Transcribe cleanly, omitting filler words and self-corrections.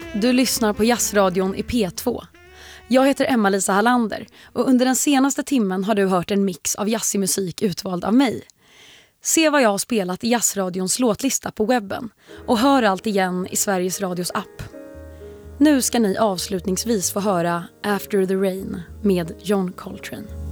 Du lyssnar på Jazzradion i P2. Jag heter Emma-Lisa Hallander och under den senaste timmen har du hört en mix av jazzig musik utvald av mig. Se vad jag har spelat i Jazzradions låtlista på webben och hör allt igen i Sveriges Radios app. Nu ska ni avslutningsvis få höra After the Rain med John Coltrane.